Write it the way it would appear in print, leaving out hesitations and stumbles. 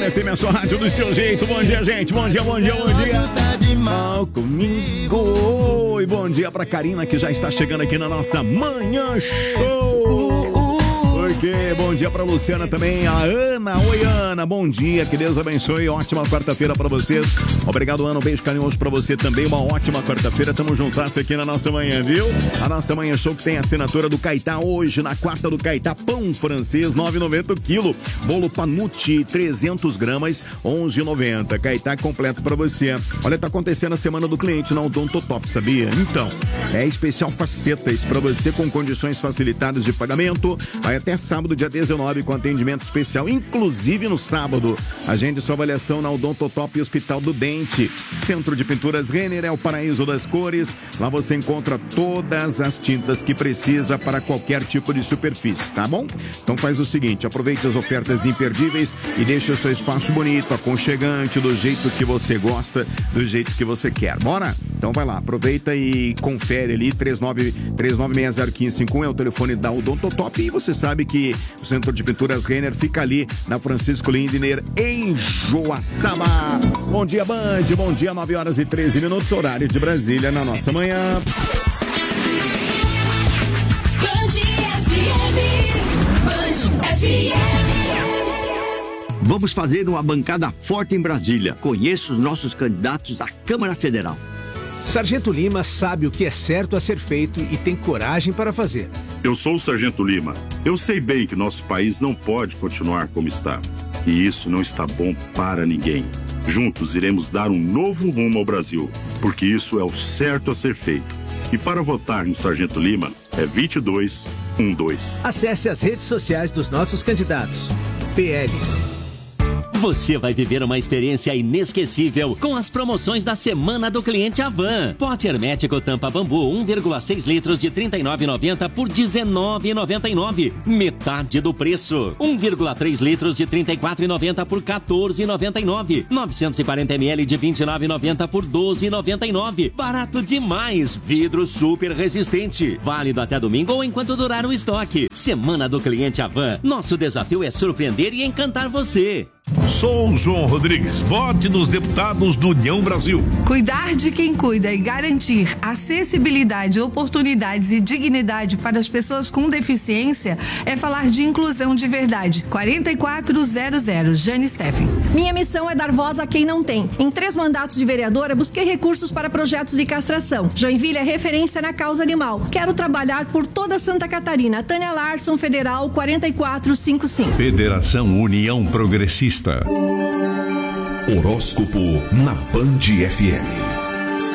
Band FM, a sua rádio do seu jeito. Bom dia, gente. Bom dia, bom dia, bom dia. Mal comigo. Oi, bom dia pra Karina, que já está chegando aqui na nossa Manhã Show. Bom dia pra Luciana também, a Ana. Oi, Ana, bom dia, que Deus abençoe. Ótima quarta-feira pra vocês. Obrigado, Ana, um beijo carinhoso pra você também. Uma ótima quarta-feira, tamo juntas aqui na nossa manhã, viu? A nossa Manhã Show que tem a assinatura do Caetá hoje, na quarta do Caetá, pão francês, 9,90 quilo. Bolo Panucci, 300 gramas, 11,90. Caetá completo pra você. Olha, tá acontecendo a semana do cliente na Odontotop, sabia? Então, é especial facetas pra você com condições facilitadas de pagamento. Vai até sábado, dia 19, com atendimento especial, inclusive no sábado. Agende sua avaliação na Odontotop Hospital do Dente. Centro de Pinturas Renner é o paraíso das cores. Lá você encontra todas as tintas que precisa para qualquer tipo de superfície, tá bom? Então faz o seguinte, aproveite as ofertas imperdíveis e deixe o seu espaço bonito, aconchegante, do jeito que você gosta, do jeito que você quer. Bora? Então vai lá, aproveita e confere ali, 39601551 é o telefone da Odontotop, e você sabe que o Centro de Pinturas Renner fica ali na Francisco Lindner, em Joaçaba. Bom dia, Band. Bom dia, 9h13, horário de Brasília, na nossa manhã. Band FM. Band FM. Vamos fazer uma bancada forte em Brasília. Conheça os nossos candidatos à Câmara Federal. Sargento Lima sabe o que é certo a ser feito e tem coragem para fazer. Eu sou o Sargento Lima. Eu sei bem que nosso país não pode continuar como está. E isso não está bom para ninguém. Juntos iremos dar um novo rumo ao Brasil, porque isso é o certo a ser feito. E para votar no Sargento Lima é 2212. Acesse as redes sociais dos nossos candidatos. PL. Você vai viver uma experiência inesquecível com as promoções da Semana do Cliente Avan. Pote hermético tampa bambu 1,6 litros de R$ 39,90 por R$ 19,99. Metade do preço. 1,3 litros de R$ 34,90 por R$ 14,99. 940 ml de R$ 29,90 por R$ 12,99. Barato demais. Vidro super resistente. Válido até domingo ou enquanto durar o estoque. Semana do Cliente Avan. Nosso desafio é surpreender e encantar você. Sou João Rodrigues. Vote nos deputados do União Brasil. Cuidar de quem cuida e garantir acessibilidade, oportunidades e dignidade para as pessoas com deficiência é falar de inclusão de verdade. 4400, Jane Steffen. Minha missão é dar voz a quem não tem. Em 3 mandatos de vereadora, busquei recursos para projetos de castração. Joinville é referência na causa animal. Quero trabalhar por toda Santa Catarina. Tânia Larson, Federal 4455. Federação União Progressista. Horóscopo na Band FM.